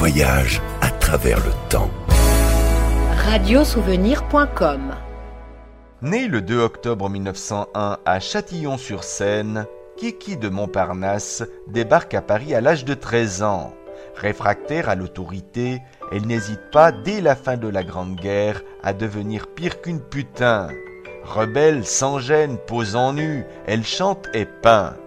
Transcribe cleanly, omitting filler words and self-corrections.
voyage à travers le temps. Radiosouvenir.com. Né le 2 octobre 1901 à Châtillon-sur-Seine, Kiki de Montparnasse débarque à Paris à l'âge de 13 ans. Réfractaire à l'autorité, elle n'hésite pas, dès la fin de la Grande Guerre, à devenir pire qu'une putain. Rebelle, sans gêne, posant nue, elle chante et peint.